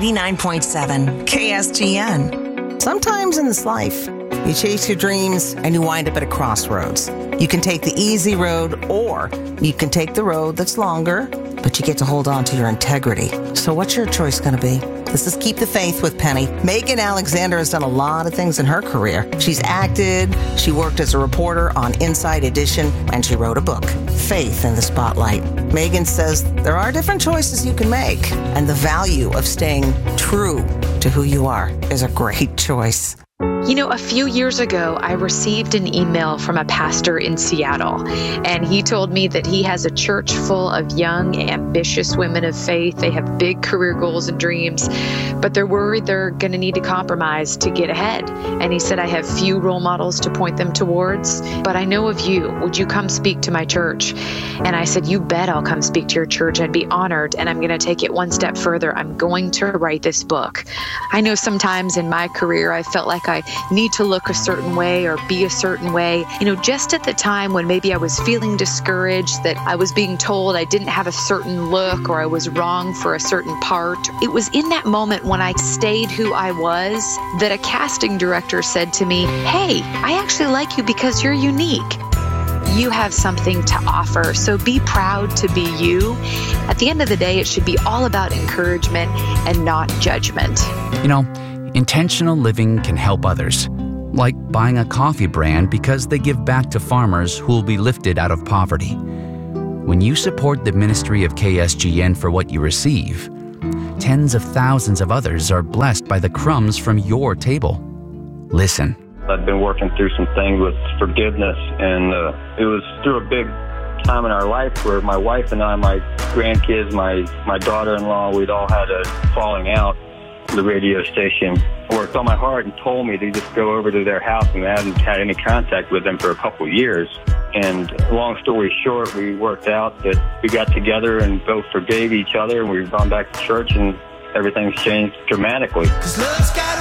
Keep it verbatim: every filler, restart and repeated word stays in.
eighty-nine point seven K S G N. Sometimes in this life, you chase your dreams and you wind up at a crossroads. You can take the easy road, or you can take the road that's longer, but you get to hold on to your integrity. So what's your choice going to be? This is Keep the Faith with Penny. Megan Alexander has done a lot of things in her career. She's acted, she worked as a reporter on Inside Edition, and she wrote a book, Faith in the Spotlight. Megan says there are different choices you can make, and the value of staying true to who you are is a great choice. You know, a few years ago, I received an email from a pastor in Seattle, and he told me that he has a church full of young, ambitious women of faith. They have big career goals and dreams, but they're worried they're going to need to compromise to get ahead. And he said, I have few role models to point them towards, but I know of you. Would you come speak to my church? And I said, you bet I'll come speak to your church. I'd be honored, and I'm going to take it one step further. I'm going to write this book. I know sometimes in my career, I felt like I need to look a certain way or be a certain way. You know, just at the time when maybe I was feeling discouraged, that I was being told I didn't have a certain look or I was wrong for a certain part. It was in that moment when I stayed who I was that a casting director said to me, hey, I actually like you because you're unique. You have something to offer, so be proud to be you. At the end of the day, it should be all about encouragement and not judgment. You know, intentional living can help others, like buying a coffee brand because they give back to farmers who will be lifted out of poverty. When you support the ministry of K S G N for what you receive, tens of thousands of others are blessed by the crumbs from your table. Listen. I've been working through some things with forgiveness, and uh, it was through a big time in our life where my wife and I, my grandkids, my, my daughter-in-law, we'd all had a falling out. The radio station worked on my heart and told me to just go over to their house, and I hadn't had any contact with them for a couple of years. And long story short, we worked out that we got together and both forgave each other, and we've gone back to church, and everything's changed dramatically.